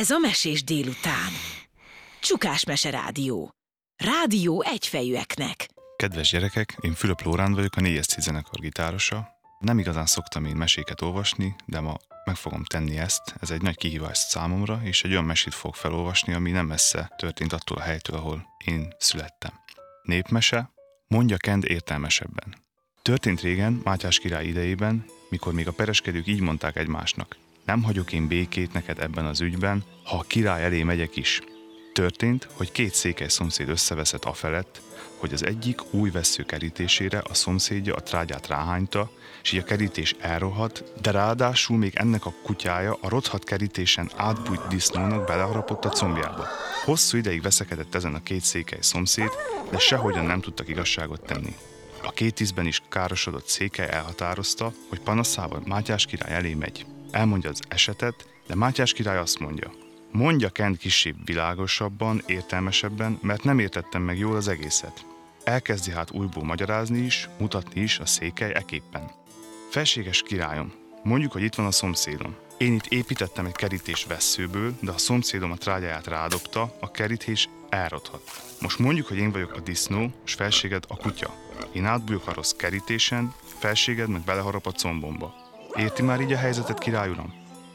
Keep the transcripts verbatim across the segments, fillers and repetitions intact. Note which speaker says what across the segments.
Speaker 1: Ez a Mesés délután. Csukás Mese Rádió. Rádió egyfejűeknek.
Speaker 2: Kedves gyerekek, én Fülöp Lóránd vagyok, a négyes cé zenekar gitárosa. Nem igazán szoktam én meséket olvasni, de ma meg fogom tenni ezt. Ez egy nagy kihívás számomra, és egy olyan mesét fogok felolvasni, ami nem messze történt attól a helytől, ahol én születtem. Népmese, Mondja Kend értelmesebben. Történt régen, Mátyás király idejében, mikor még a pereskedők így mondták egymásnak: nem hagyok én békét neked ebben az ügyben, ha a király elé megyek is. Történt, hogy két székely szomszéd összeveszett afelett, hogy az egyik új vessző kerítésére a szomszédja a trágyát ráhányta, és így a kerítés elrohadt, de ráadásul még ennek a kutyája a rothadt kerítésen átbújt disznónak beleharapott a combjába. Hosszú ideig veszekedett ezen a két székely szomszéd, de sehogyan nem tudtak igazságot tenni. A két ízben is károsodott székely elhatározta, hogy panaszával Mátyás király elé megy. Elmondja az esetet, de Mátyás király azt mondja: mondja Kend kissé világosabban, értelmesebben, mert nem értettem meg jól az egészet. Elkezdi hát újból magyarázni is, mutatni is a székely eképpen. Felséges királyom, mondjuk, hogy itt van a szomszédom. Én itt építettem egy kerítés vesszőből, de a szomszédom a trágyáját rádobta, a kerítés elrothadt. Most mondjuk, hogy én vagyok a disznó, és felséged a kutya. Én átbújok a rossz kerítésen, felséged meg beleharap a combomba. Érti már így a helyzetet, király uram?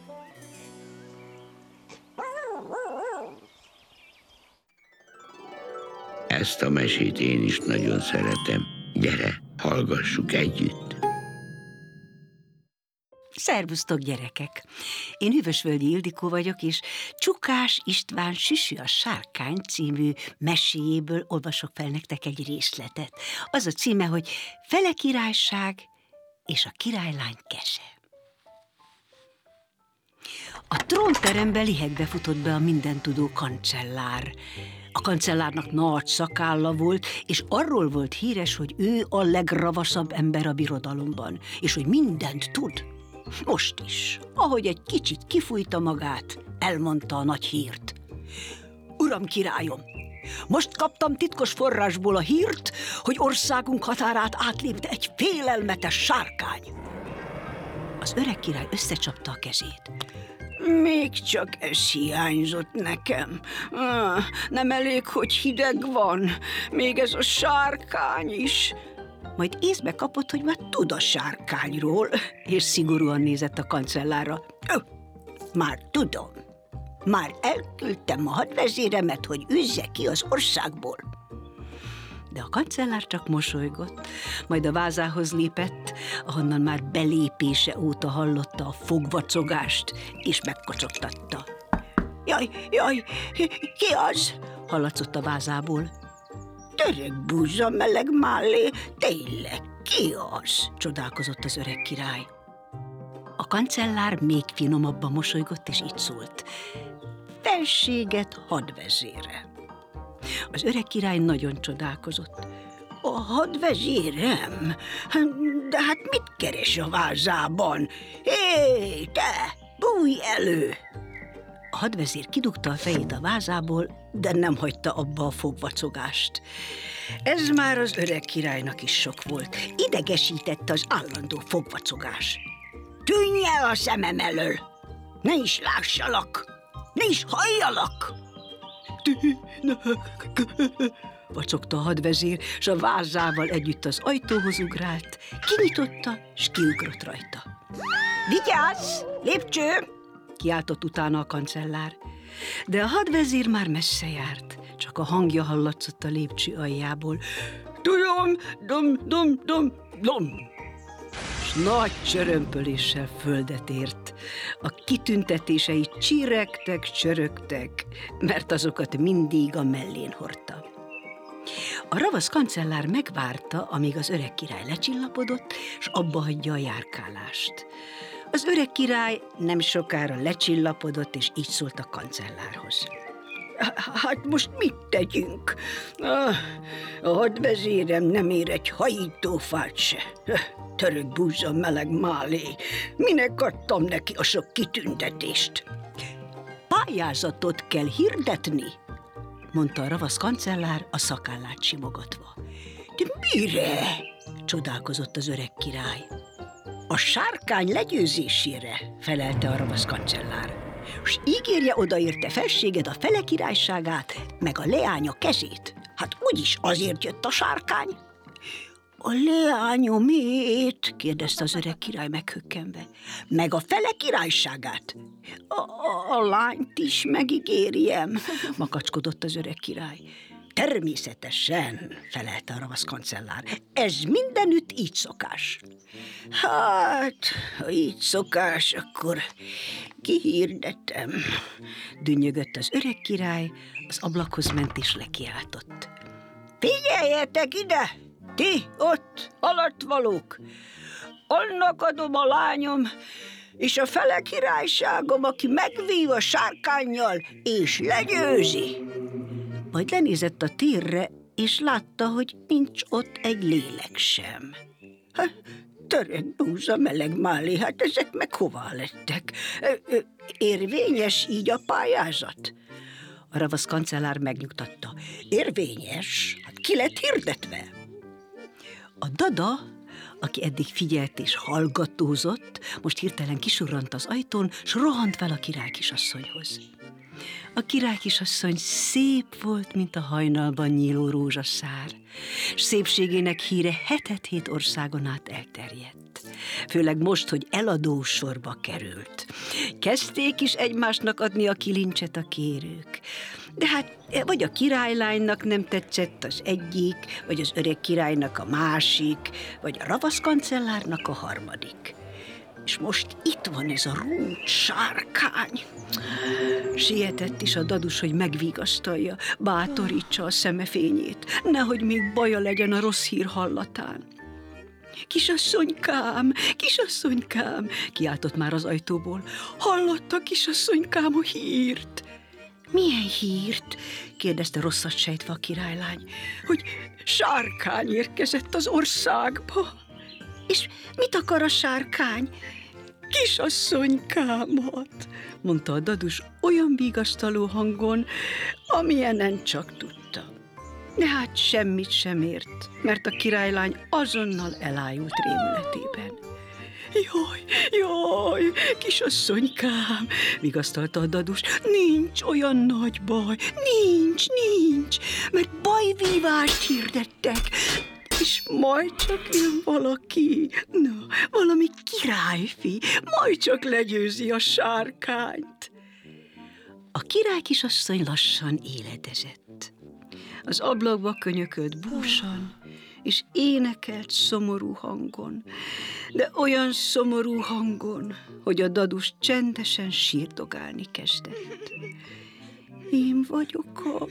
Speaker 3: Ezt a mesét én is nagyon szeretem. Gyere, hallgassuk együtt.
Speaker 4: Szervusztok, gyerekek! Én Hűvösvölgyi Ildikó vagyok, és Csukás István Süsű a sárkány című meséjéből olvasok fel nektek egy részletet. Az a címe, hogy Fele királyság és a királylány kese. A trónterembe lihegbe futott be a mindentudó kancellár. A kancellárnak nagy szakálla volt, és arról volt híres, hogy ő a legravaszabb ember a birodalomban, és hogy mindent tud. Most is, ahogy egy kicsit kifújta magát, elmondta a nagy hírt. Uram királyom, most kaptam titkos forrásból a hírt, hogy országunk határát átlépte egy félelmetes sárkány. Az öreg király összecsapta a kezét. Még csak ez hiányzott nekem. Ah, nem elég, hogy hideg van, még ez a sárkány is. Majd észbe kapott, hogy már tud a sárkányról, és szigorúan nézett a kancellárra. Már tudom. Már elküldtem a hadvezéremet, hogy üzze ki az országból. De a kancellár csak mosolygott, majd a vázához lépett, ahonnan már belépése óta hallotta a fogvacogást, és megkocogtatta. Jaj, jaj, ki az? Hallatszott a vázából. Török búzsa meleg mállé, tényleg, ki az? Csodálkozott az öreg király. A kancellár még finomabban mosolygott, és így szólt. Felséget hadvezére. Az öreg király nagyon csodálkozott. A hadvezérem? De hát mit keres a vázában? Hé, te, bújj elő! A hadvezér kidugta a fejét a vázából, de nem hagyta abba a fogvacogást. Ez már az öreg királynak is sok volt. Idegesítette az állandó fogvacogás. Tűnj el a szemem elől! Ne is lássalak! Ne is halljalak! Vacogta a hadvezér, s a vázával együtt az ajtóhoz ugrált, kinyitotta, s kiugrott rajta. Vigyázz! Lépcső! Kiáltott utána a kancellár. De a hadvezér már messze járt, csak a hangja hallatszott a lépcső aljából. Tudom, dom, dom, dom, dom. S nagy csörömpöléssel földet ért. A kitüntetései csiregtek, csörögtek, mert azokat mindig a mellén hordta. A ravasz kancellár megvárta, amíg az öreg király lecsillapodott, s abba hagyja a járkálást. Az öreg király nem sokára lecsillapodott, és így szólt a kancellárhoz. Hát most mit tegyünk? A hadvezérem nem ér egy hajítófát se. Török búzsa meleg málé. Minek adtam neki a sok kitüntetést? Pályázatot kell hirdetni, mondta a ravasz kancellár a szakállát simogatva. De mire? Csodálkozott az öreg király. A sárkány legyőzésére, felelte a ravasz kancellár. és ígérje odaérte felséged a Fele királyságát, meg a leánya kezét. Hát úgyis azért jött a sárkány. A leányomét? kérdezte az öreg király meghökkenve. Meg a Fele királyságát? A, a, a lányt is megígérjem, makacskodott az öreg király. Természetesen, felelte a ravasz kancellár. Ez mindenütt így szokás. Hát, ha így szokás, akkor kihirdetem, dünnyögött az öreg király, az ablakhoz ment és lekiáltott. Figyeljetek ide, ti ott, alattvalók! Annak adom a lányom és a Fele királyságom, aki megvív a sárkánnyal és legyőzi. Majd lenézett a térre, és látta, hogy nincs ott egy lélek sem. Hát, török búza, meleg málé, hát ezek meg hová lettek? Érvényes így a pályázat? A ravasz kancellár megnyugtatta. Érvényes? Hát ki lett hirdetve? A dada, aki eddig figyelt és hallgatózott, most hirtelen kisurrant az ajtón, s rohant fel a király kisasszonyhoz. A király kisasszony szép volt, mint a hajnalban nyíló rózsaszár, s szépségének híre hetet-hét országon át elterjedt. Főleg most, hogy eladó sorba került. Kezdték is egymásnak adni a kilincset a kérők. De hát vagy a királylánynak nem tetszett az egyik, vagy az öreg királynak a másik, vagy a ravasz kancellárnak a harmadik. És most itt van ez a rút sárkány. Sietett is a dadus, hogy megvigasztalja, bátorítsa a szemefényét, nehogy még baja legyen a rossz hír hallatán. Kisasszonykám, kisasszonykám, kiáltott már az ajtóból. Hallotta, kisasszonykám, a hírt? Milyen hírt? kérdezte rosszat sejtve a királylány. Hogy sárkány érkezett az országba. És mit akar a sárkány? Kisasszonykámat, mondta a dadus olyan vigasztaló hangon, amilyenen csak tudta. De hát semmit sem ért, mert a királylány azonnal elájult rémületében. Jaj, jaj, kisasszonykám, vigasztalta a dadus, nincs olyan nagy baj, nincs, nincs, mert bajvívást hirdettek, és majd csak jön valaki, na, valami királyfi, majd csak legyőzi a sárkányt. A király kisasszony lassan éledezett. Az ablakba könyökölt búsan, és énekelt szomorú hangon, de olyan szomorú hangon, hogy a dadus csendesen sírdogálni kezdett. Én vagyok a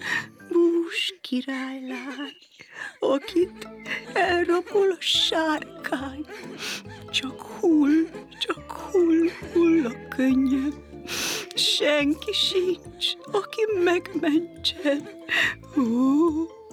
Speaker 4: bús királylány, akit elrapol a sárkány. Csak hull, csak hull, hull a könnyem. Senki sincs, aki megmentsen. Ó,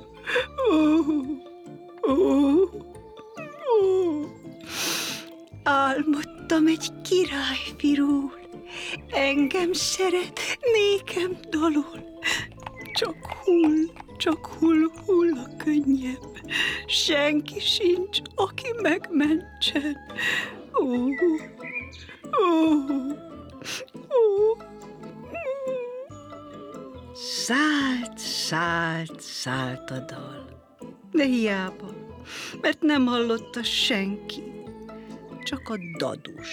Speaker 4: ó, ó, ó. Álmodtam egy királyfiról, engem szeret, nékem dalol. Csak hull, csak hull, hull a könnyem. Senki sincs, aki megmentsen. Ó, ó, ó. Szállt, szállt, szállt a dal. De hiába, mert nem hallotta senki, csak a dadus.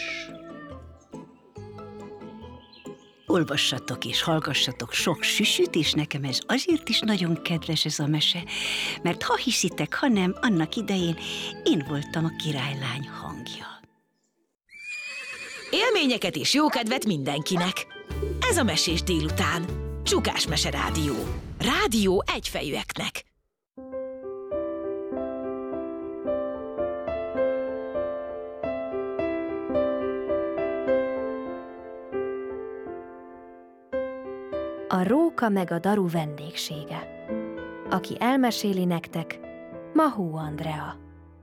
Speaker 4: Olvassatok és hallgassatok sok süsüt, és nekem ez azért is nagyon kedves ez a mese, mert ha hiszitek, ha nem, annak idején én voltam a királylány hangja.
Speaker 1: Élményeket és jókedvet mindenkinek! Ez a Mesés délután. Csukás Mese Rádió. Rádió egyfejűeknek.
Speaker 5: A róka meg a daru vendégsége. Aki elmeséli nektek, Mahó Andrea.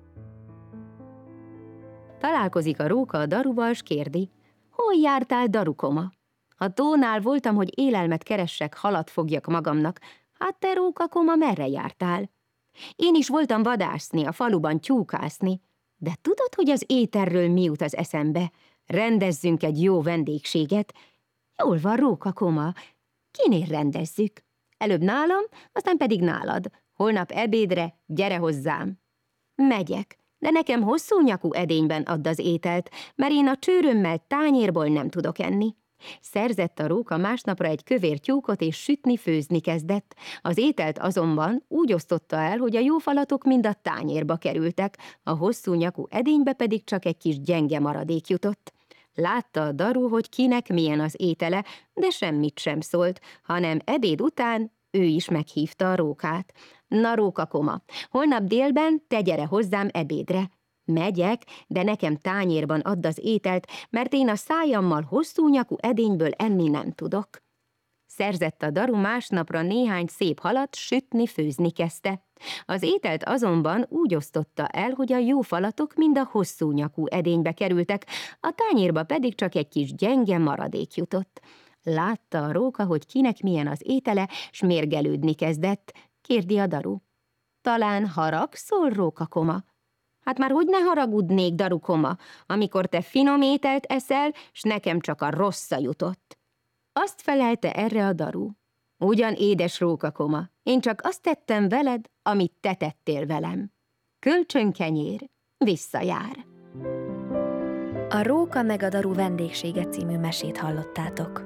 Speaker 6: Találkozik a róka a daruval, s kérdi: hol jártál, darukoma? A tónál voltam, hogy élelmet keressek, halat fogjak magamnak. Hát te, rókakoma, merre jártál? Én is voltam vadászni, a faluban tyúkászni. De tudod, hogy az éterről mi jut az eszembe? Rendezzünk egy jó vendégséget. Jól van, Rókakoma. Kinél rendezzük? Előbb nálam, aztán pedig nálad. Holnap ebédre gyere hozzám. Megyek, de nekem hosszú nyakú edényben add az ételt, mert én a csőrömmel tányérból nem tudok enni. Szerzett a róka másnapra egy kövér tyúkot, és sütni-főzni kezdett. Az ételt azonban úgy osztotta el, hogy a jó falatok mind a tányérba kerültek, a hosszú nyakú edénybe pedig csak egy kis gyenge maradék jutott. Látta a daru, hogy kinek milyen az étele, de semmit sem szólt, hanem ebéd után ő is meghívta a rókát. Na, Rókakoma, holnap délben te gyere hozzám ebédre. Megyek, de nekem tányérban add az ételt, mert én a szájammal hosszú nyakú edényből enni nem tudok. Szerzett a daru másnapra néhány szép halat, sütni, főzni kezdte. Az ételt azonban úgy osztotta el, hogy a jó falatok mind a hosszú nyakú edénybe kerültek, a tányérba pedig csak egy kis gyenge maradék jutott. Látta a róka, hogy kinek milyen az étele, s mérgelődni kezdett. Kérdi a daru. Talán haragszol, Rókakoma? Hát már hogy ne haragudnék, Darukoma, amikor te finom ételt eszel, s nekem csak a rossza jutott. Azt felelte erre a daru. Ugyan, édes Rókakoma, én csak azt tettem veled, amit te tettél velem. Kölcsönkenyér visszajár.
Speaker 5: A Róka meg a daru vendégsége című mesét hallottátok.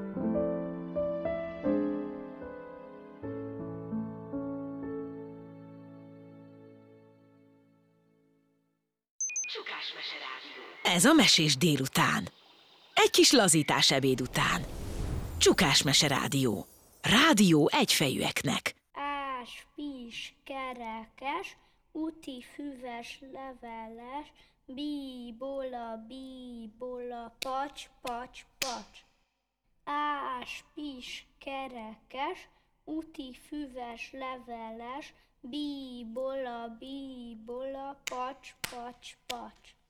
Speaker 1: Ez a Mesés délután. Egy kis lazítás ebéd után. Csukás Mese Rádió. Rádió egyfejűeknek.
Speaker 7: Ás, pis, kerekes, uti, füves, leveles, bíbola, bíbola, pacs, pacs, pacs. Ás, pis, kerekes, uti, füves, leveles, bíbola, bíbola, pacs, pacs, pacs.